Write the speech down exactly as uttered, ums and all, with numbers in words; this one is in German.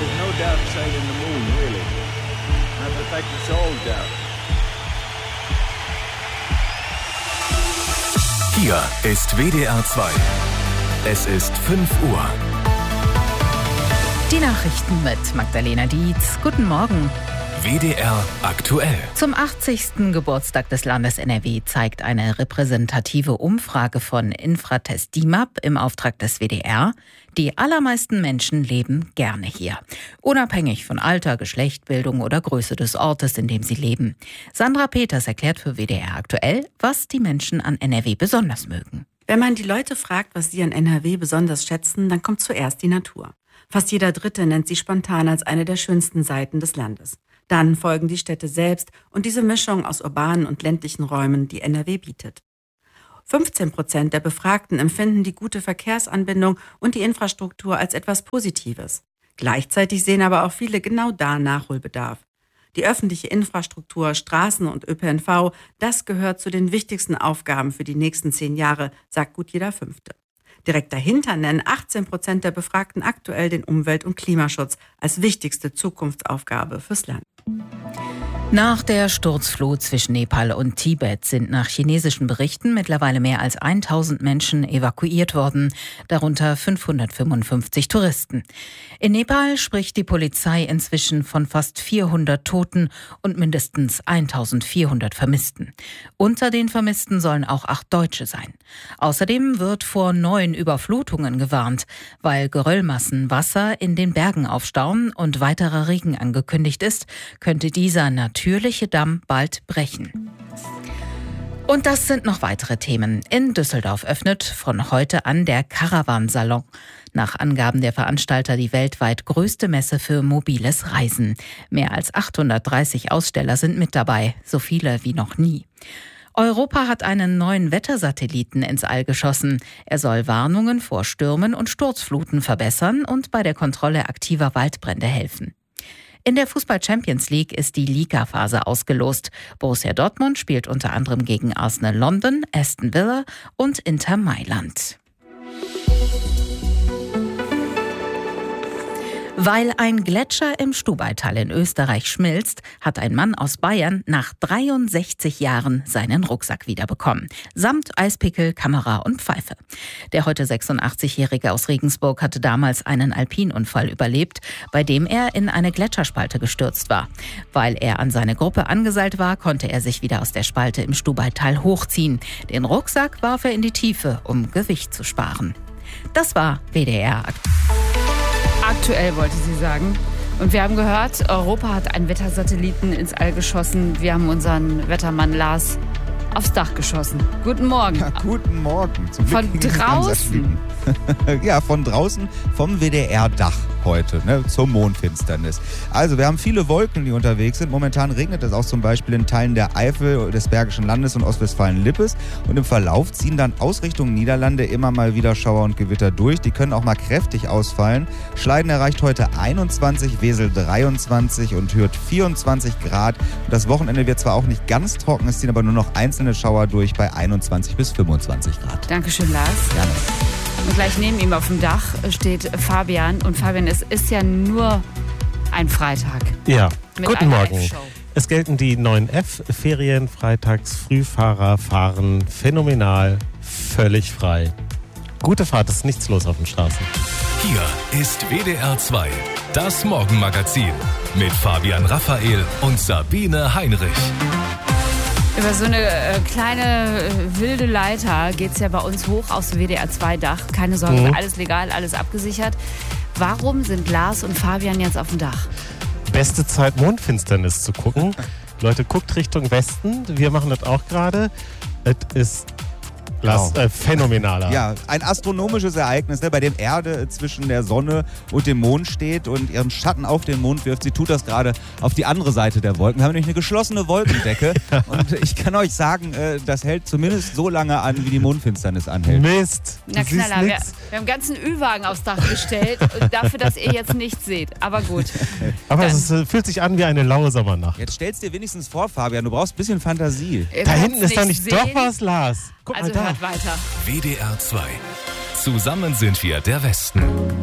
there's no downside in the moon, really. Matter of fact, it's all doubt. Hier ist W D R zwei. Es ist fünf Uhr. Die Nachrichten mit Magdalena Dietz. Guten Morgen. W D R aktuell. Zum achtzigsten Geburtstag des Landes N R W zeigt eine repräsentative Umfrage von Infratest D I M A P im Auftrag des W D R, die allermeisten Menschen leben gerne hier. Unabhängig von Alter, Geschlecht, Bildung oder Größe des Ortes, in dem sie leben. Sandra Peters erklärt für W D R aktuell, was die Menschen an N R W besonders mögen. Wenn man die Leute fragt, was sie an N R W besonders schätzen, dann kommt zuerst die Natur. Fast jeder Dritte nennt sie spontan als eine der schönsten Seiten des Landes. Dann folgen die Städte selbst und diese Mischung aus urbanen und ländlichen Räumen, die N R W bietet. fünfzehn Prozent der Befragten empfinden die gute Verkehrsanbindung und die Infrastruktur als etwas Positives. Gleichzeitig sehen aber auch viele genau da Nachholbedarf. Die öffentliche Infrastruktur, Straßen und Ö P N V, das gehört zu den wichtigsten Aufgaben für die nächsten zehn Jahre, sagt gut jeder Fünfte. Direkt dahinter nennen achtzehn Prozent der Befragten aktuell den Umwelt- und Klimaschutz als wichtigste Zukunftsaufgabe fürs Land. Nach der Sturzflut zwischen Nepal und Tibet sind nach chinesischen Berichten mittlerweile mehr als tausend Menschen evakuiert worden, darunter fünfhundertfünfundfünfzig Touristen. In Nepal spricht die Polizei inzwischen von fast vierhundert Toten und mindestens eintausendvierhundert Vermissten. Unter den Vermissten sollen auch acht Deutsche sein. Außerdem wird vor neuen Überflutungen gewarnt, weil Geröllmassen Wasser in den Bergen aufstauen und weiterer Regen angekündigt ist, könnte dieser natürlich natürliche Damm bald brechen. Und das sind noch weitere Themen. In Düsseldorf öffnet von heute an der Caravan-Salon. Nach Angaben der Veranstalter die weltweit größte Messe für mobiles Reisen. Mehr als achthundertdreißig Aussteller sind mit dabei, so viele wie noch nie. Europa hat einen neuen Wettersatelliten ins All geschossen. Er soll Warnungen vor Stürmen und Sturzfluten verbessern und bei der Kontrolle aktiver Waldbrände helfen. In der Fußball-Champions League ist die Ligaphase ausgelost. Borussia Dortmund spielt unter anderem gegen Arsenal London, Aston Villa und Inter Mailand. Weil ein Gletscher im Stubaital in Österreich schmilzt, hat ein Mann aus Bayern nach dreiundsechzig Jahren seinen Rucksack wiederbekommen. Samt Eispickel, Kamera und Pfeife. Der heute sechsundachtzigjährige aus Regensburg hatte damals einen Alpinunfall überlebt, bei dem er in eine Gletscherspalte gestürzt war. Weil er an seine Gruppe angeseilt war, konnte er sich wieder aus der Spalte im Stubaital hochziehen. Den Rucksack warf er in die Tiefe, um Gewicht zu sparen. Das war W D R. Aktuell wollte sie sagen. Und wir haben gehört, Europa hat einen Wettersatelliten ins All geschossen. Wir haben unseren Wettermann Lars aufs Dach geschossen. Guten Morgen. Ja, guten Morgen. Zum Glück von draußen. Ja, von draußen vom W D R-Dach heute, ne, zur Mondfinsternis. Also wir haben viele Wolken, die unterwegs sind. Momentan regnet es auch zum Beispiel in Teilen der Eifel, des Bergischen Landes und Ostwestfalen-Lippes. Und im Verlauf ziehen dann aus Richtung Niederlande immer mal wieder Schauer und Gewitter durch. Die können auch mal kräftig ausfallen. Schleiden erreicht heute einundzwanzig, Wesel dreiundzwanzig und Hürth vierundzwanzig Grad. Und das Wochenende wird zwar auch nicht ganz trocken, es ziehen aber nur noch einzelne Schauer durch bei einundzwanzig bis fünfundzwanzig Grad. Dankeschön, Lars. Gerne. Und gleich neben ihm auf dem Dach steht Fabian. Und Fabian, es ist ja nur ein Freitag. Ja, Mit guten einer Morgen. F-Show. Es gelten die neun F-Ferien. Freitags Frühfahrer fahren phänomenal, völlig frei. Gute Fahrt, ist nichts los auf den Straßen. Hier ist W D R zwei, das Morgenmagazin mit Fabian Raphael und Sabine Heinrich. Über so eine äh, kleine äh, wilde Leiter geht es ja bei uns hoch aufs W D R zwei Dach. Keine Sorge, Mhm. alles legal, alles abgesichert. Warum sind Lars und Fabian jetzt auf dem Dach? Beste Zeit, Mondfinsternis zu gucken. Leute, guckt Richtung Westen. Wir machen das auch gerade. Es ist Lars, äh, phänomenaler. Ja, ein astronomisches Ereignis, ne, bei dem Erde zwischen der Sonne und dem Mond steht und ihren Schatten auf den Mond wirft. Sie tut das gerade auf die andere Seite der Wolken. Wir haben nämlich eine geschlossene Wolkendecke und ich kann euch sagen, äh, das hält zumindest so lange an, wie die Mondfinsternis anhält. Mist. Na du siehst Knaller, wir, nix. wir haben einen ganzen Ü-Wagen aufs Dach gestellt, dafür, dass ihr jetzt nichts seht. Aber gut. Aber Dann- es ist, fühlt sich an wie eine laue Sommernacht. Jetzt stellst dir wenigstens vor, Fabian, du brauchst ein bisschen Fantasie. Ihr Da werden's hinten ist doch nicht sehen, doch was, Lars. Guck Also mal da. hört weiter. W D R zwei. Zusammen sind wir der Westen.